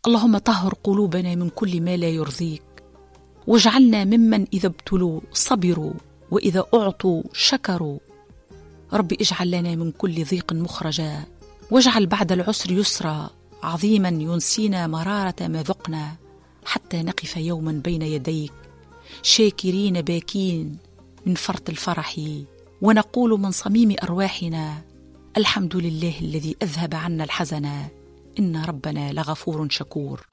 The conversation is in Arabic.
اللهم طهر قلوبنا من كل ما لا يرضيك، واجعلنا ممن إذا ابتلوا صبروا وإذا أعطوا شكروا. رب اجعل لنا من كل ضيق مخرجا، واجعل بعد العسر يسرا عظيما ينسينا مرارة ما ذقنا، حتى نقف يوما بين يديك شاكرين باكين من فرط الفرح، ونقول من صميم أرواحنا الحمد لله الذي أذهب عنا الحزن، إن ربنا لغفور شكور.